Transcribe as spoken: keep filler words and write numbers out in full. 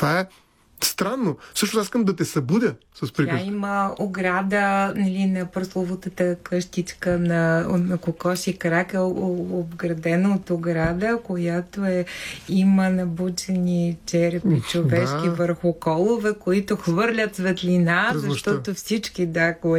Това е странно. Също аз искам да те събудя с приказка. Тя има ограда, нали, на прословутата къщичка на, на Кокоши Кракъл, обградена от ограда, която е, има набучени черепи човешки да. върху колове, които хвърлят светлина, защото всички, да,